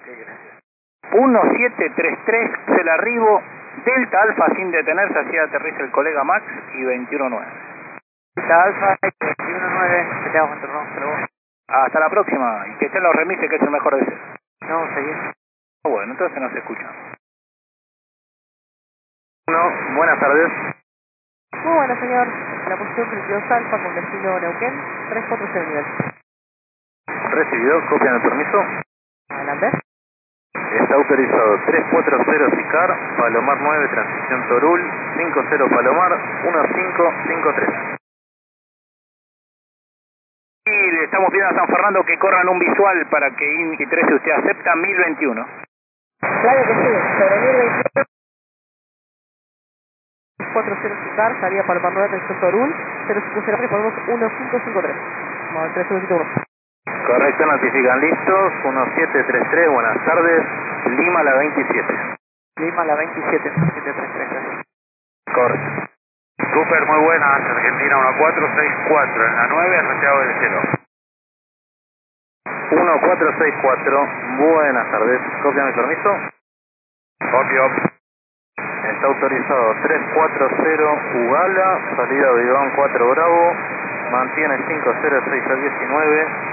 Ok, gracias. 1733, el arribo, Delta Alfa sin detenerse, así aterriza el colega Max y 219. Delta Alfa, 219, que te hago turno, hasta luego. Hasta la próxima, y que estén los remises, que es el mejor deseo. No, seguir. Bueno, entonces nos escuchan. No, buenas tardes. Muy bueno, señor. La posición 32 Alfa con destino Neuquén, 340 nivel. Recibido, copian el permiso. Adelante. Está autorizado 340 SICAR, Palomar 9, transición Torul, 50 Palomar, 1553. Y le estamos pidiendo a San Fernando que corran un visual para que INCI 13 usted acepta 1021. Claro que sí, sobre 1021. 40 Cicar, salida para Palomar 9, transición Torul, 0503, ponemos 1553. Vamos a 3 segundos. Correcto, notifican listos, 1733, buenas tardes, Lima la 27. Lima, la 27, 733. Correcto. Super, muy buenas, Argentina 1464, en la 9, Santiago del Cielo. 1464, buenas tardes, copian el permiso. Copio. Está autorizado 340 Ugala, salida de Iván 4 Bravo, mantiene 506 al 19.